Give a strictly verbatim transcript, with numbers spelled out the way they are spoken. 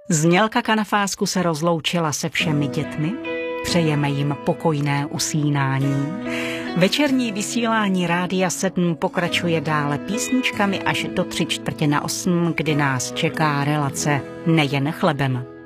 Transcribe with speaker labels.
Speaker 1: Znělka Kanafásku se rozloučila se všemi dětmi. Přejeme jim pokojné usínání. Večerní vysílání Rádia sedm pokračuje dále písničkami až do tři čtvrtě na osm, kdy nás čeká relace Nejen chlebem.